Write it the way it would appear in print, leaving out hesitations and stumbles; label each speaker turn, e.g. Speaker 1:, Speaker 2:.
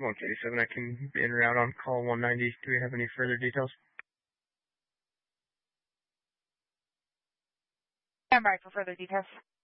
Speaker 1: 137, I can be en route on call 190. Do we have any further details?
Speaker 2: Stand by for further details.